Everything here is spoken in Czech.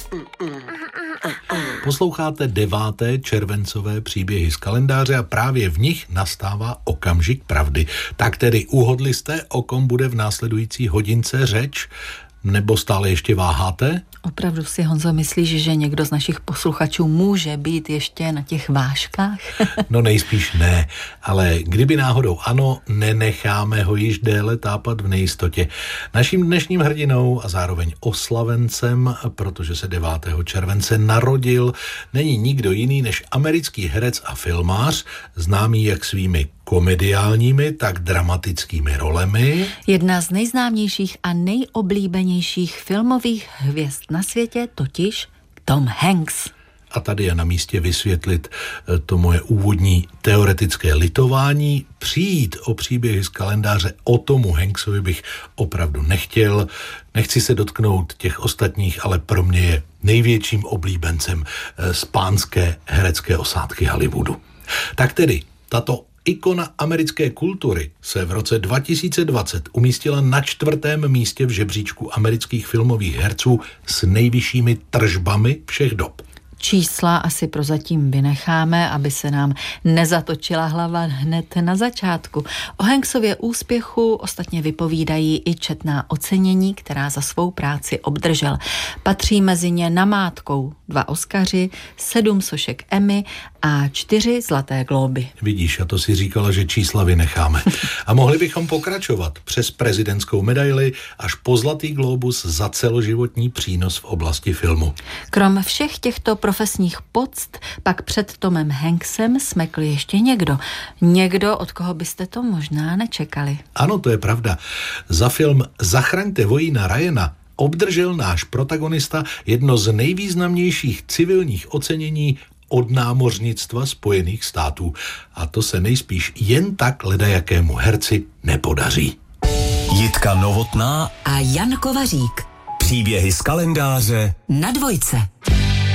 Posloucháte 9. červencové příběhy z kalendáře a právě v nich nastává okamžik pravdy. Tak tedy uhodli jste, o kom bude v následující hodince řeč? Nebo stále ještě váháte? Opravdu si, Honzo, myslíš, že někdo z našich posluchačů může být ještě na těch vážkách? No nejspíš ne, ale kdyby náhodou ano, nenecháme ho již déle tápat v nejistotě. Naším dnešním hrdinou a zároveň oslavencem, protože se 9. července narodil, není nikdo jiný než americký herec a filmář, známý jak svými komediálními, tak dramatickými rolemi. Jedna z nejznámějších a nejoblíbenějších filmových hvězd na světě, totiž Tom Hanks. A tady je na místě vysvětlit to moje úvodní teoretické litování. Přijít o příběhy z kalendáře o Tomu Hanksovi bych opravdu nechtěl. Nechci se dotknout těch ostatních, ale pro mě je největším oblíbencem z pánské herecké osádky Hollywoodu. Tak tedy, tato ikona americké kultury se v roce 2020 umístila na 4. místě v žebříčku amerických filmových herců s nejvyššími tržbami všech dob. Čísla asi prozatím vynecháme, aby se nám nezatočila hlava hned na začátku. O Hanksově úspěchu ostatně vypovídají i četná ocenění, která za svou práci obdržel. Patří mezi ně namátkou 2 Oscaři, 7 sošek Emmy a 4 Zlaté glóby. Vidíš, a to si říkala, že čísla vynecháme. A mohli bychom pokračovat přes prezidentskou medaili až po Zlatý glóbus za celoživotní přínos v oblasti filmu. Krom všech těchto profesních poct pak před Tomem Hanksem smekl ještě někdo. Někdo, od koho byste to možná nečekali. Ano, to je pravda. Za film Zachraňte vojína Ryana obdržel náš protagonista jedno z nejvýznamnějších civilních ocenění od námořnictva Spojených států. A to se nejspíš jen tak ledajakému herci nepodaří. Jitka Novotná a Jan Kovařík. Příběhy z kalendáře na Dvojce.